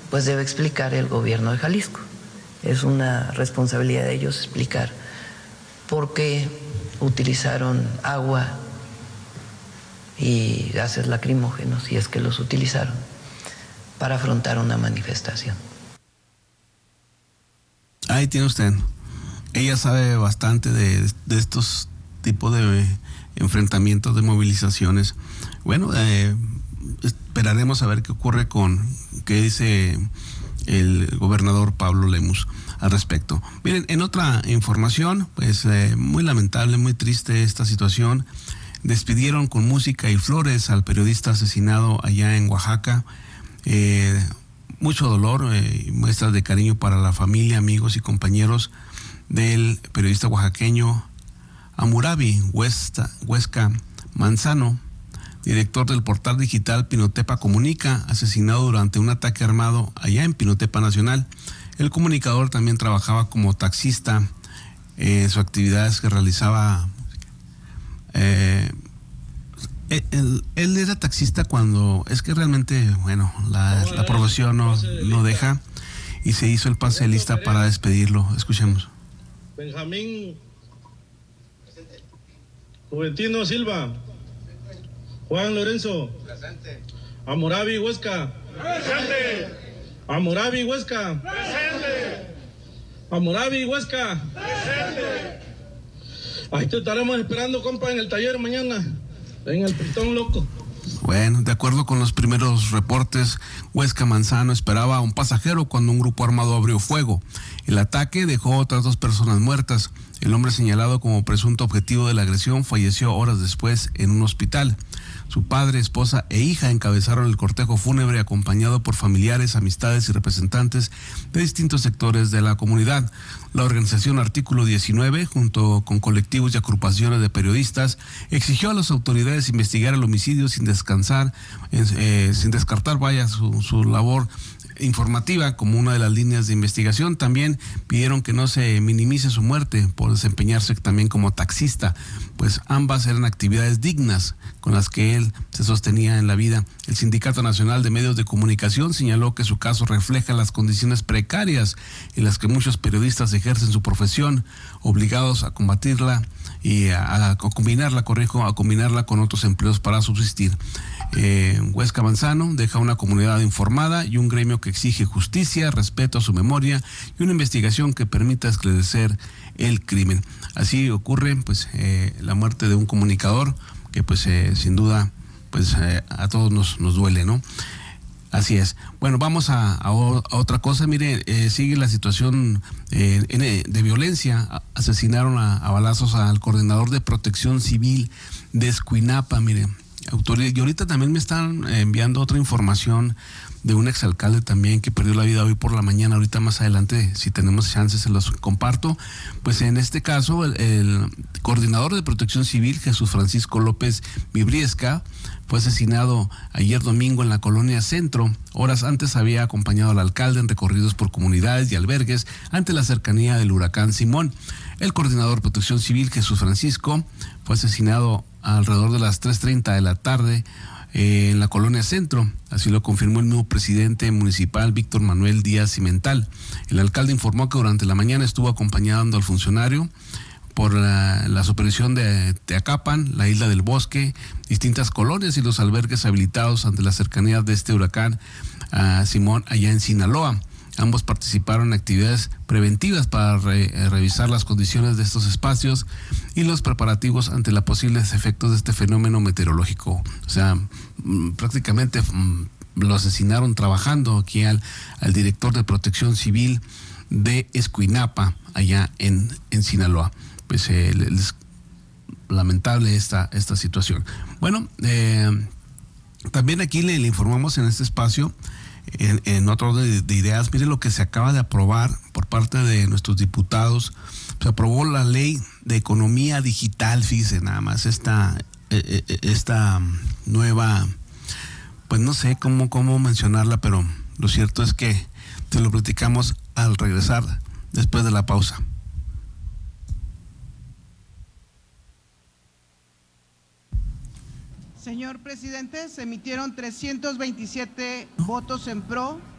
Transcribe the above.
pues debe explicar el gobierno de Jalisco. Es una responsabilidad de ellos explicar por qué utilizaron agua y gases lacrimógenos, si es que los utilizaron, para afrontar una manifestación. Ahí tiene usted. Ella sabe bastante de estos tipos de enfrentamientos, de movilizaciones. Bueno, esperaremos a ver qué dice el gobernador Pablo Lemus al respecto. Miren, en otra información, pues muy lamentable, muy triste esta situación. Despidieron con música y flores al periodista asesinado allá en Oaxaca. Mucho dolor y muestras de cariño para la familia, amigos y compañeros del periodista oaxaqueño Hammurabi Huesca Manzano, director del portal digital Pinotepa Comunica, asesinado durante un ataque armado allá en Pinotepa Nacional. El comunicador también trabajaba como taxista en sus actividades que realizaba. Él era taxista cuando, es que realmente, bueno, la profesión no deja, y se hizo el pase de lista para despedirlo. Escuchemos. Benjamín Juventino Silva. Juan Lorenzo. Presente. Hammurabi Huesca. Presente. Hammurabi Huesca. Presente. Hammurabi Huesca. Presente. Ahí te estaremos esperando, compa, en el taller mañana, en el Pitón Loco. Bueno, de acuerdo con los primeros reportes, Huesca Manzano esperaba a un pasajero cuando un grupo armado abrió fuego. El ataque dejó otras 2 personas muertas. El hombre señalado como presunto objetivo de la agresión falleció horas después en un hospital. Su padre, esposa e hija encabezaron el cortejo fúnebre acompañado por familiares, amistades y representantes de distintos sectores de la comunidad. La organización Artículo 19, junto con colectivos y agrupaciones de periodistas, exigió a las autoridades investigar el homicidio sin descartar su labor informativa como una de las líneas de investigación. También pidieron que no se minimice su muerte por desempeñarse también como taxista, pues ambas eran actividades dignas con las que él se sostenía en la vida. El Sindicato Nacional de Medios de Comunicación señaló que su caso refleja las condiciones precarias en las que muchos periodistas ejercen su profesión, obligados a combatirla y a combinarla con otros empleos para subsistir. Huesca Manzano deja una comunidad informada y un gremio que exige justicia, respeto a su memoria y una investigación que permita esclarecer el crimen. Así ocurre, pues, la muerte de un comunicador que, pues, sin duda, pues, a todos nos duele, ¿no? Así es. Bueno, vamos a otra cosa. Mire, sigue la situación de violencia. Asesinaron a balazos al coordinador de Protección Civil de Escuinapa, mire. Y ahorita también me están enviando otra información de un exalcalde también que perdió la vida hoy por la mañana. Ahorita más adelante, si tenemos chances, se los comparto. Pues en este caso, el coordinador de Protección Civil, Jesús Francisco López Vibriesca, fue asesinado ayer domingo en la colonia Centro. Horas antes había acompañado al alcalde en recorridos por comunidades y albergues ante la cercanía del huracán Simón. El coordinador de Protección Civil, Jesús Francisco, fue asesinado alrededor de las 3:30 de la tarde en la colonia Centro. Así lo confirmó el nuevo presidente municipal, Víctor Manuel Díaz Cimental. El alcalde informó que durante la mañana estuvo acompañando al funcionario por la supervisión de Teacapan, la Isla del Bosque, distintas colonias y los albergues habilitados ante la cercanía de este huracán Simón allá en Sinaloa. Ambos participaron en actividades preventivas para revisar las condiciones de estos espacios y los preparativos ante los posibles efectos de este fenómeno meteorológico. O sea, prácticamente lo asesinaron trabajando aquí al director de Protección Civil de Escuinapa, allá en Sinaloa. Pues es lamentable esta situación. Bueno, también aquí le informamos en este espacio, en otro de ideas. Mire lo que se acaba de aprobar por parte de nuestros diputados. Se aprobó la ley de economía digital. Fíjese nada más esta nueva, pues no sé cómo mencionarla, pero lo cierto es que te lo platicamos al regresar después de la pausa. Señor presidente, se emitieron 327 votos en pro,